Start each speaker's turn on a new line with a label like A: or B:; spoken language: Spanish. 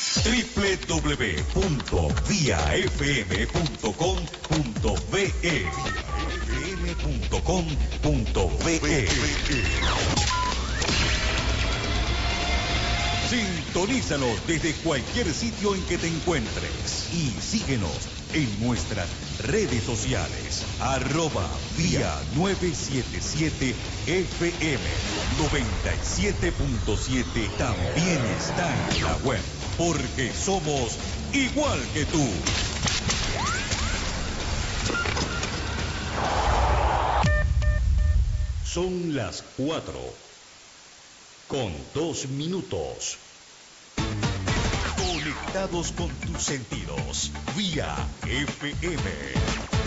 A: www.viafm.com.be fm.com.be. Sintonízanos desde cualquier sitio en que te encuentres y síguenos en nuestras redes sociales, @vía 977 FM 97.7. También está en la web, porque somos igual que tú. Son las 4:02. Conectados con tus sentidos, vía FM.